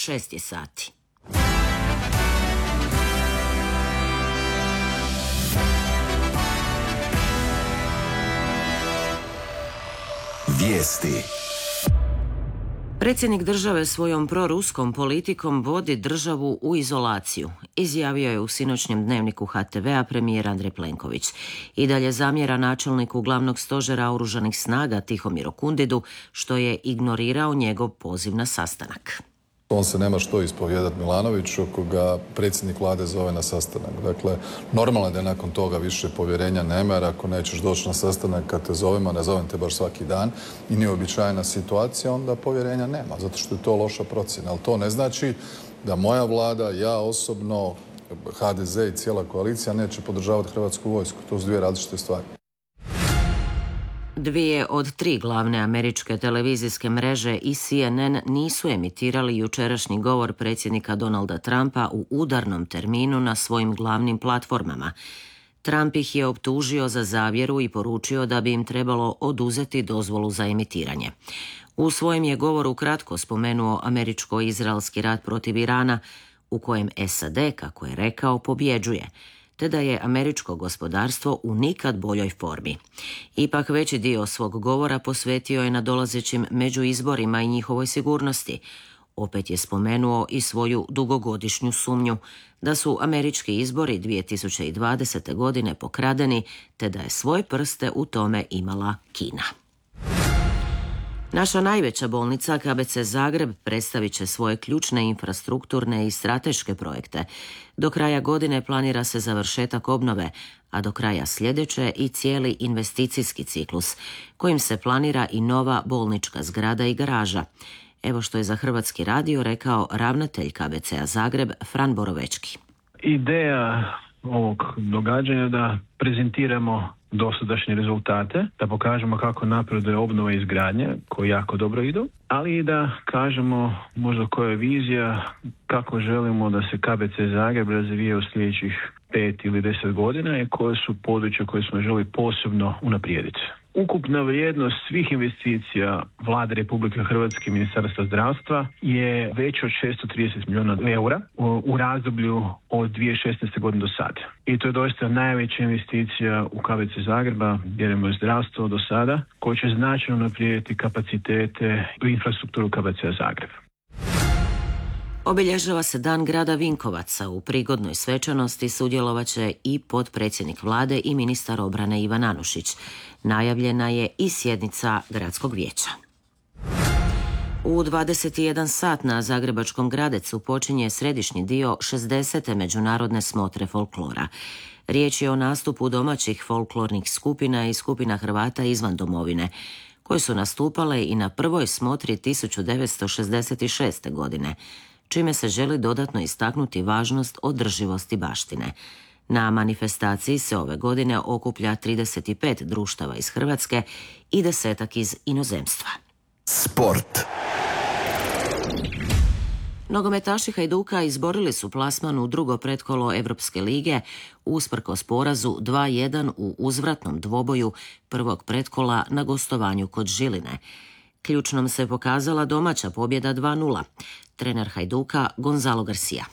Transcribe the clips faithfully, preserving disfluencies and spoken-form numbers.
šest je sati. Vijesti. Predsjednik države svojom proruskom politikom vodi državu u izolaciju, izjavio je u sinoćnjem dnevniku ha te vea premijer Andrej Plenković. I dalje zamjera načelniku glavnog stožera oružanih snaga Tihomiru Kundidu što je ignorirao njegov poziv na sastanak. On se nema što ispovijedati Milanoviću ako ga predsjednik vlade zove na sastanak. Dakle, normalno je da nakon toga više povjerenja nema, jer ako nećeš doći na sastanak kad te zovemo, ne zovem te baš svaki dan i nije uobičajena situacija, onda povjerenja nema, zato što je to loša procjena. Ali to ne znači da moja vlada, ja osobno, ha de ze i cijela koalicija neće podržavati Hrvatsku vojsku. To su dvije različite stvari. Dvije od tri glavne američke televizijske mreže i C N N nisu emitirali jučerašnji govor predsjednika Donalda Trumpa u udarnom terminu na svojim glavnim platformama. Trump ih je optužio za zavjeru i poručio da bi im trebalo oduzeti dozvolu za emitiranje. U svojem je govoru kratko spomenuo američko-izraelski rat protiv Irana, u kojem es a de, kako je rekao, pobjeđuje, te da je američko gospodarstvo u nikad boljoj formi. Ipak veći dio svog govora posvetio je nadolazećim međuizborima i njihovoj sigurnosti. Opet je spomenuo i svoju dugogodišnju sumnju da su američki izbori dvije tisuće dvadesete. godine pokradeni, te da je svoje prste u tome imala Kina. Naša najveća bolnica ka be ce Zagreb predstavit će svoje ključne infrastrukturne i strateške projekte. Do kraja godine planira se završetak obnove, a do kraja sljedeće i cijeli investicijski ciklus, kojim se planira i nova bolnička zgrada i garaža. Evo što je za Hrvatski radio rekao ravnatelj ka be ce a Zagreb Fran Borovečki. Ideja ovog događanja da prezentiramo dosadašnje rezultate, da pokažemo kako napreduje obnova i izgradnja koji jako dobro idu, ali i da kažemo možda koja je vizija kako želimo da se ka be ce Zagreb razvije u sljedećih pet ili deset godina i koje su područja koje smo želi posebno unaprijediti. Ukupna vrijednost svih investicija Vlade Republike Hrvatske i Ministarstva zdravstva je veća od šesto trideset milijuna eura u, u razdoblju od dvije tisuće šesnaeste. godine do sada. I to je doista najveća investicija u ka be ce Zagreba, vjerujemo je zdravstvo do sada, koja će značajno unaprijediti kapacitete u infrastrukturu ka be ce Zagreb. Obilježava se Dan grada Vinkovaca. U prigodnoj svečanosti sudjelovat će i potpredsjednik vlade i ministar obrane Ivan Anušić. Najavljena je i sjednica gradskog vijeća. U dvadeset jedan sat na Zagrebačkom Gradecu počinje središnji dio šezdesete međunarodne smotre folklora. Riječ je o nastupu domaćih folklornih skupina i skupina Hrvata izvan domovine, koje su nastupale i na prvoj smotri tisuću devetsto šezdeset šeste. godine, čime se želi dodatno istaknuti važnost održivosti baštine. Na manifestaciji se ove godine okuplja trideset pet društava iz Hrvatske i desetak iz inozemstva. Sport. Nogometaši Hajduka izborili su plasman u drugo pretkolo Evropske lige usprkos porazu dva jedan u uzvratnom dvoboju prvog pretkola na gostovanju kod Žiline. Ključnom se pokazala domaća pobjeda dva nula. Trener Hajduka Gonzalo Garcia.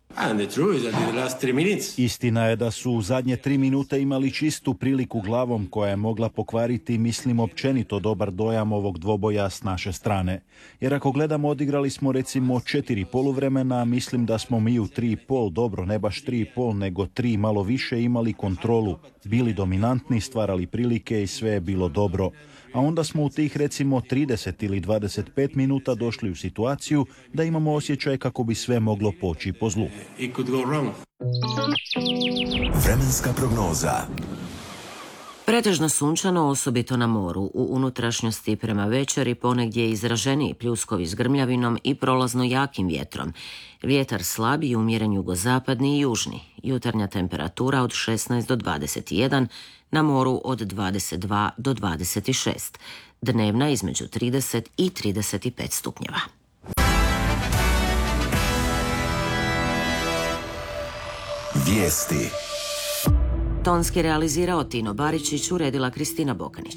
Istina je da su u zadnje tri minute imali čistu priliku glavom koja je mogla pokvariti, mislim, općenito dobar dojam ovog dvoboja s naše strane. Jer ako gledamo, odigrali smo recimo četiri poluvremena, mislim da smo mi u tri i pol, dobro, ne baš tri i pol, nego tri malo više imali kontrolu. Bili dominantni, stvarali prilike i sve je bilo dobro. A onda smo u tih recimo trideset ili dvadeset pet minuta došli u situaciju da imamo osjećaj kako bi sve moglo poći po zlu. Vremenska prognoza. Pretežno sunčano, osobito na moru. U unutrašnjosti prema večeri ponegdje izraženiji pljuskovi s grmljavinom i prolazno jakim vjetrom. Vjetar slab i umjeren jugozapadni i južni. Jutarnja temperatura od šesnaest do dvadeset jedan, na moru od dvadeset dva do dvadeset šest. Dnevna između trideset i trideset pet stupnjeva. Vijesti. Tonski realizirao Tino Baričić, uredila Kristina Bokanić.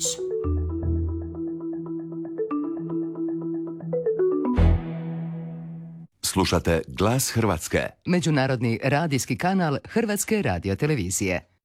Slušate Glas Hrvatske. Međunarodni radijski kanal Hrvatske radiotelevizije.